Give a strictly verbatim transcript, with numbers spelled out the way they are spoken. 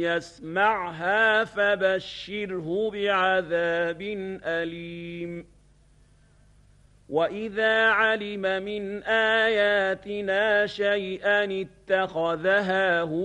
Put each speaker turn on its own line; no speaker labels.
يسمعها فبشره بعذاب أليم وإذا علم من آياتنا شيئا اتخذها هزوا